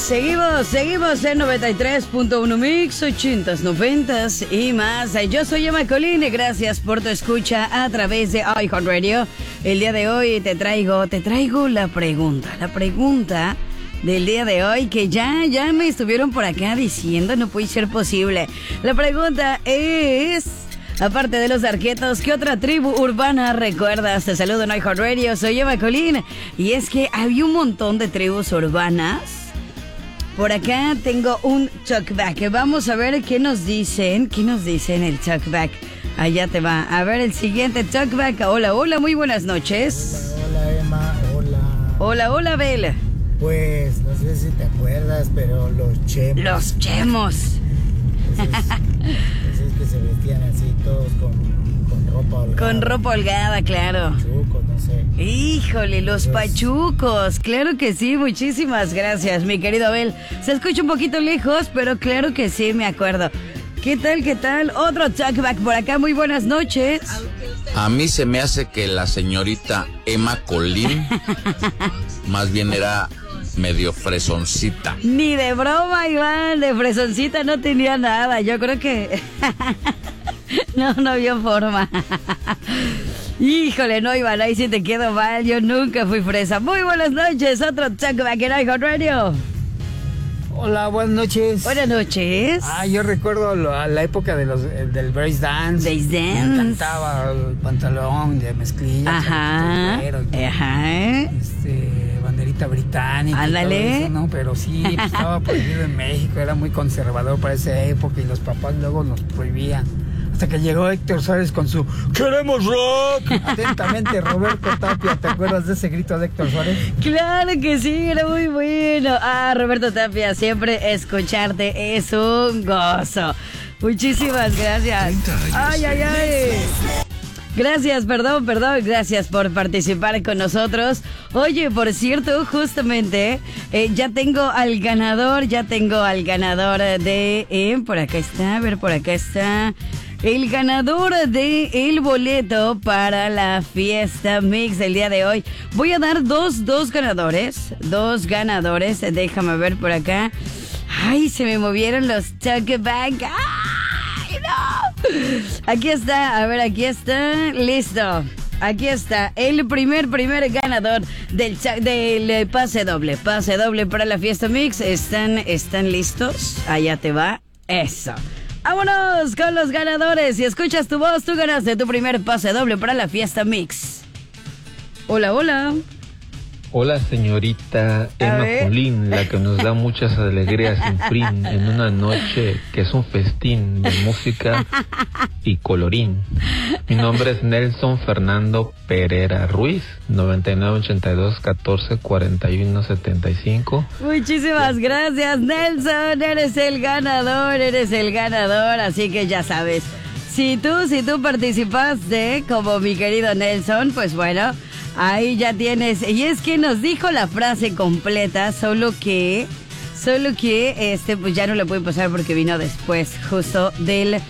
Seguimos en 93.1 Mix, 80s, 90s y más. Yo soy Emma Colín, gracias por tu escucha a través de iHeartRadio. El día de hoy te traigo la pregunta del día de hoy que ya me estuvieron por acá diciendo, no puede ser posible. La pregunta es, aparte de los arquetos, ¿qué otra tribu urbana recuerdas? Te saludo en iHeartRadio, soy Emma Colín. Y es que había un montón de tribus urbanas. Por acá tengo un talkback. Vamos a ver qué nos dicen el talkback. Allá te va. A ver el siguiente talkback. Hola, muy buenas noches. Hola Emma, hola. Hola, Bel. Pues, no sé si te acuerdas, pero los chemos. Los chemos. Esos que se vestían así todos con ropa holgada. Con ropa holgada, claro. Pachucos, no sé. Híjole, los pachucos. Claro que sí, muchísimas gracias, mi querido Abel. Se escucha un poquito lejos, pero claro que sí, me acuerdo. ¿Qué tal? Otro talkback por acá, muy buenas noches. A mí se me hace que la señorita Emma Colín más bien era medio fresoncita. Ni de broma, Iván, de fresoncita no tenía nada. Yo creo que no vio forma. Híjole, no, Iván, ahí sí te quedo mal. Yo nunca fui fresa. Muy buenas noches, otro talkback en iHeartRadio. Hola, buenas noches. Buenas noches. Yo recuerdo la época del break dance. Break dance. Me encantaba el pantalón de mezclilla. Ajá. Banderita británica. Ándale. Y todo eso, ¿no? Pero sí, pues, estaba prohibido en México. Era muy conservador para esa época y los papás luego nos prohibían. Hasta que llegó Héctor Suárez con su ¡Queremos rock! Atentamente, Roberto Tapia. ¿Te acuerdas de ese grito de Héctor Suárez? Claro que sí, era muy bueno. Roberto Tapia, siempre escucharte es un gozo. Muchísimas gracias. ¡Ay! Gracias, perdón, gracias por participar con nosotros. Oye, por cierto, justamente ya tengo al ganador de... por acá está. El ganador de el boleto para la fiesta mix del día de hoy. Voy a dar dos ganadores. Déjame ver por acá. Ay, se me movieron los talkback. ¡Ay, no! Aquí está. Listo. Aquí está el primer ganador del pase doble. Pase doble para la fiesta mix. ¿Están listos? Allá te va. Eso. ¡Vámonos con los ganadores! Si escuchas tu voz, tú ganaste tu primer pase doble para la fiesta mix. Hola. Hola, señorita Emma Colín, la que nos da muchas alegrías sin fin en una noche que es un festín de música y colorín. Mi nombre es Nelson Fernando Pereira Ruiz, 9982-1441-75. Muchísimas gracias, Nelson. Eres el ganador, así que ya sabes. Si tú participaste como mi querido Nelson, pues bueno, ahí ya tienes. Y es que nos dijo la frase completa, solo que pues ya no le pude pasar porque vino después, justo del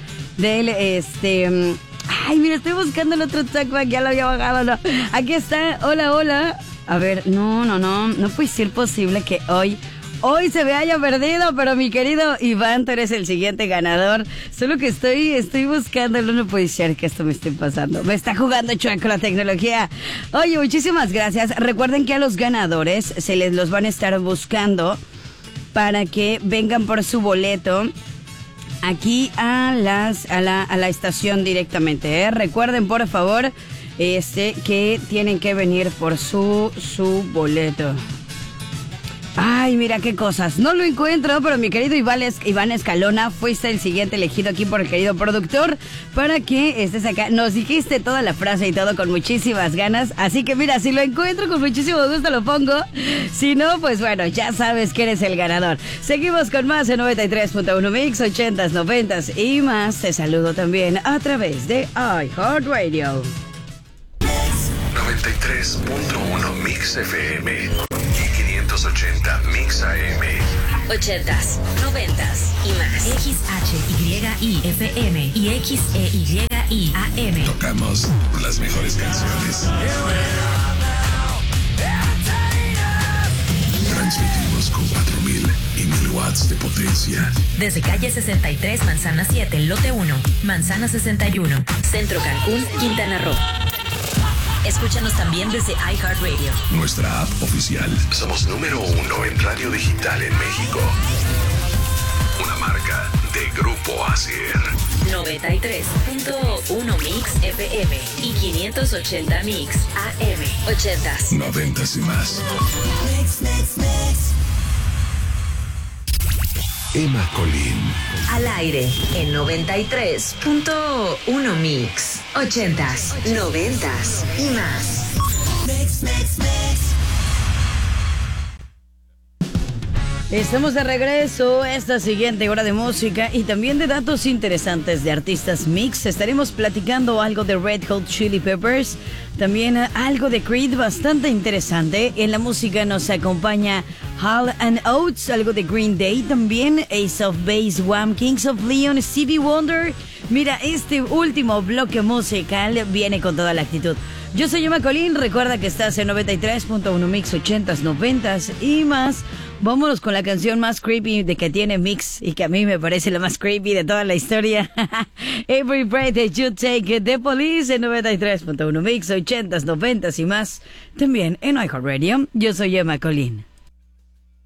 ay, mira, estoy buscando el otro talkback, ya lo había bajado, no. Aquí está, hola. A ver, no puede ser posible que hoy se me haya perdido, pero mi querido Iván, tú eres el siguiente ganador. Solo que estoy buscándolo, no puede ser que esto me esté pasando. Me está jugando chueco la tecnología. Oye, muchísimas gracias. Recuerden que a los ganadores se les los van a estar buscando para que vengan por su boleto aquí a la estación directamente, ¿eh? Recuerden, por favor, que tienen que venir por su boleto. Ay, mira qué cosas. No lo encuentro, pero mi querido Iván Escalona, fuiste el siguiente elegido aquí por el querido productor para que estés acá. Nos dijiste toda la frase y todo con muchísimas ganas. Así que mira, si lo encuentro con muchísimo gusto lo pongo. Si no, pues bueno, ya sabes que eres el ganador. Seguimos con más en 93.1 Mix, 80s, 90s y más. Te saludo también a través de iHeartRadio. 93.1 Mix FM y 580 Mix AM. 80s, 90s y más. XHYIFM y XEYIAM. Tocamos las mejores canciones. Transmitimos con 4,000 y 1,000 watts de potencia. Desde calle 63, Manzana 7, lote 1, Manzana 61, Centro Cancún, Quintana Roo. Escúchanos también desde iHeartRadio. Nuestra app oficial. Somos número 1 en radio digital en México. Una marca de Grupo Asier. 93.1 Mix FM y 580 Mix AM. 80s. 90s y más. Emma Colín. Al aire en 93.1 Mix. 80s, 90s y más. Estamos de regreso esta siguiente hora de música y también de datos interesantes de artistas mix. Estaremos platicando algo de Red Hot Chili Peppers, también algo de Creed bastante interesante. En la música nos acompaña Hall & Oates, algo de Green Day también, Ace of Base, Wham, Kings of Leon, Stevie Wonder. Mira, este último bloque musical viene con toda la actitud. Yo soy Emma Colín, recuerda que estás en 93.1 Mix, 80s, 90s y más. Vámonos con la canción más creepy de que tiene Mix y que a mí me parece la más creepy de toda la historia. Every Breath That You Take, The Police en 93.1 Mix, 80s, 90s y más. También en iHeartRadio. Yo soy Emma Colín.